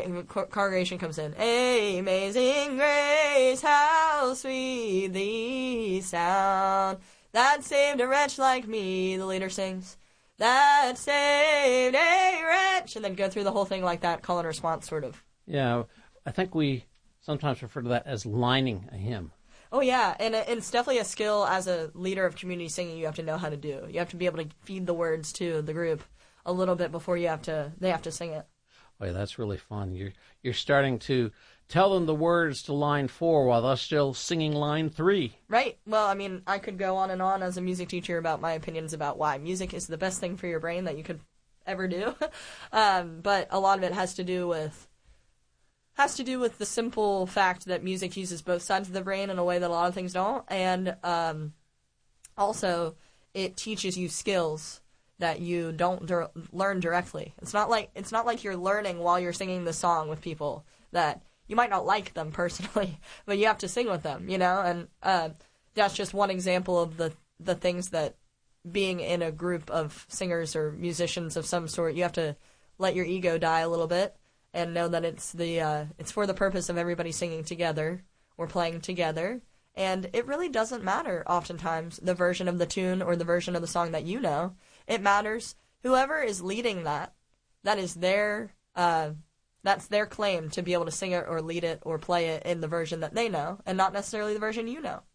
congregation comes in. Amazing grace, how sweet the sound that saved a wretch like me, the leader sings. That saved a wretch. And then go through the whole thing like that, call and response sort of. Yeah, I think we sometimes refer to that as lining a hymn. Oh, yeah, and it's definitely a skill as a leader of community singing you have to know how to do. You have to be able to feed the words to the group a little bit before they have to sing it. Oh, yeah, that's really fun. You're starting to tell them the words to line 4 while they're still singing line 3. Right. Well, I mean, I could go on and on as a music teacher about my opinions about why music is the best thing for your brain that you could ever do. But a lot of it has to do with the simple fact that music uses both sides of the brain in a way that a lot of things don't, and also it teaches you skills that you don't learn directly. It's not like you're learning while you're singing the song with people that you might not like them personally, but you have to sing with them, you know. And that's just one example of the things that being in a group of singers or musicians of some sort, you have to let your ego die a little bit. And know that it's for the purpose of everybody singing together or playing together. And it really doesn't matter, oftentimes, the version of the tune or the version of the song that you know. It matters whoever is leading that is that's their claim to be able to sing it or lead it or play it in the version that they know, and not necessarily the version you know.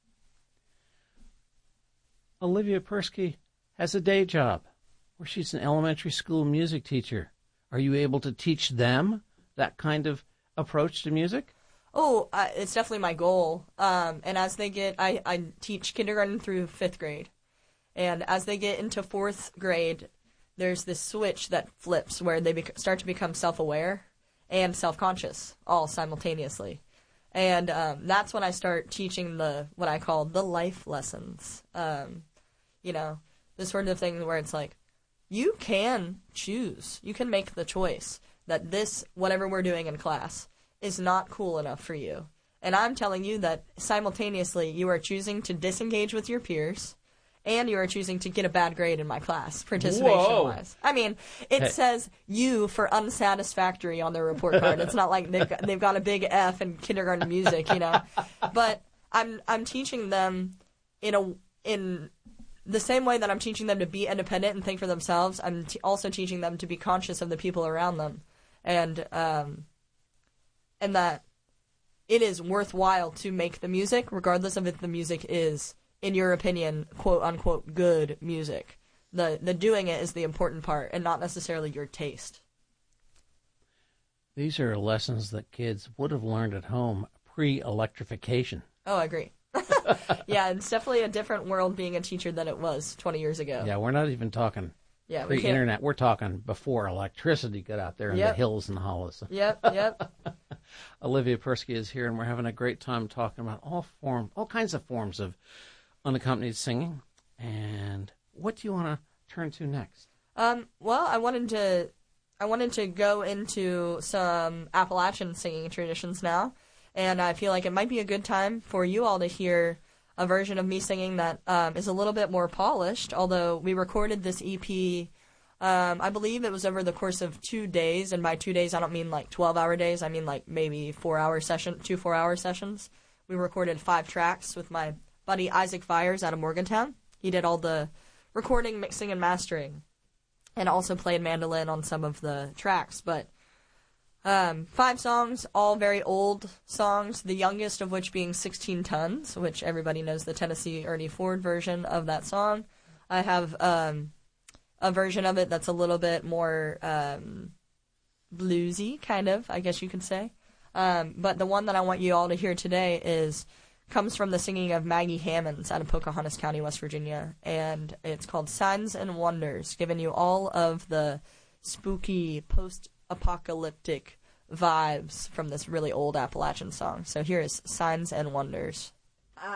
Olivia Persky has a day job where she's an elementary school music teacher. Are you able to teach them that kind of approach to music? Oh, it's definitely my goal. And as they get, I teach kindergarten through 5th grade. And as they get into 4th grade, there's this switch that flips where they start to become self-aware and self-conscious all simultaneously. And that's when I start teaching what I call the life lessons. You know, this sort of thing where it's like, you can choose. You can make the choice that this, whatever we're doing in class, is not cool enough for you. And I'm telling you that simultaneously you are choosing to disengage with your peers and you are choosing to get a bad grade in my class, participation-wise. I mean, it says you for unsatisfactory on their report card. It's not like they've got a big F in kindergarten music, you know. But I'm teaching them in the same way that I'm teaching them to be independent and think for themselves. I'm also teaching them to be conscious of the people around them, and that it is worthwhile to make the music, regardless of if the music is, in your opinion, quote unquote, good music. The doing it is the important part, and not necessarily your taste. These are lessons that kids would have learned at home pre-electrification. Oh, I agree. Yeah, it's definitely a different world being a teacher than it was 20 years ago. Yeah, we're not even talking pre-internet. We're talking before electricity got out there in the hills and hollows. Yep. Olivia Persky is here, and we're having a great time talking about all kinds of forms of unaccompanied singing. And what do you want to turn to next? Well, I wanted to go into some Appalachian singing traditions now. And I feel like it might be a good time for you all to hear a version of me singing that is a little bit more polished, although we recorded this EP, I believe it was over the course of 2 days, and by 2 days I don't mean like 12-hour days, I mean like maybe 4-hour sessions. We recorded 5 tracks with my buddy Isaac Fires out of Morgantown. He did all the recording, mixing, and mastering, and also played mandolin on some of the tracks, but 5 songs, all very old songs, the youngest of which being 16 Tons, which everybody knows the Tennessee Ernie Ford version of that song. I have a version of it that's a little bit more bluesy, kind of, I guess you could say. But the one that I want you all to hear today comes from the singing of Maggie Hammonds out of Pocahontas County, West Virginia, and it's called Signs and Wonders, giving you all of the spooky post-apocalyptic vibes from this really old Appalachian song. So here is Signs and Wonders.